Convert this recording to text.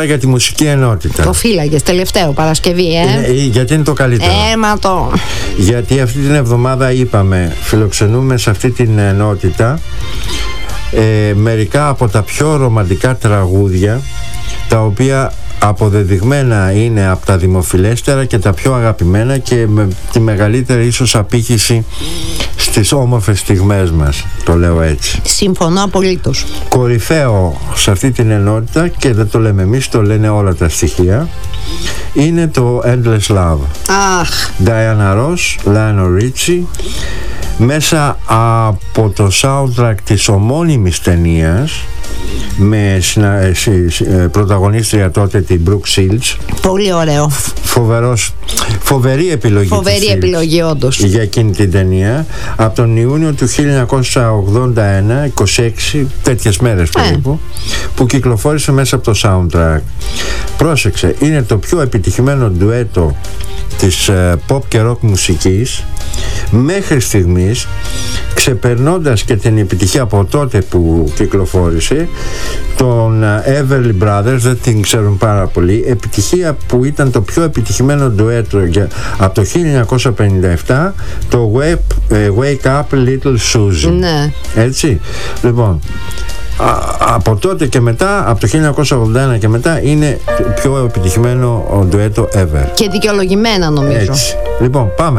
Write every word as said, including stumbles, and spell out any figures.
Τώρα για τη μουσική ενότητα. Το φύλαγες τελευταίο Παρασκευή, ε. Είναι, γιατί είναι το καλύτερο. Έματο. Γιατί αυτή την εβδομάδα είπαμε, φιλοξενούμε σε αυτή την ενότητα ε, μερικά από τα πιο ρομαντικά τραγούδια, τα οποία αποδεδειγμένα είναι από τα δημοφιλέστερα και τα πιο αγαπημένα και με τη μεγαλύτερη ίσως απήχηση στις όμορφες στιγμές μας, το λέω έτσι. Συμφωνώ απολύτως. Κορυφαίο σε αυτή την ενότητα, και δεν το λέμε εμείς, το λένε όλα τα στοιχεία, είναι το Endless Love. Αχ. Diana Ross, Lionel Richie, μέσα από το soundtrack της ομώνυμης ταινίας, με συνα... πρωταγωνίστρια τότε την Brooke Shields. Πολύ ωραίο. Φοβερός, φοβερή επιλογή. Φοβερή επιλογή, όντως. Για εκείνη την ταινία. Από τον Ιούνιο του χίλια εννιακόσια ογδόντα ένα, είκοσι έξι τέτοιες μέρες περίπου, ε. που κυκλοφόρησε μέσα από το soundtrack. Πρόσεξε, είναι το πιο επιτυχημένο ντουέτο της uh, pop και rock μουσικής μέχρι στιγμής, ξεπερνώντας και την επιτυχία από τότε που κυκλοφόρησε των Everly Brothers, δεν την ξέρουν πάρα πολύ, επιτυχία που ήταν το πιο επιτυχημένο ντουέτο για, από το χίλια εννιακόσια πενήντα επτά, το Wake, Wake Up Little Susie. Ναι. Έτσι, λοιπόν, Α, από τότε και μετά, από το χίλια εννιακόσια ογδόντα ένα και μετά, είναι το πιο επιτυχημένο ντουέτο ever. Και δικαιολογημένα, νομίζω. Έτσι. Λοιπόν, πάμε.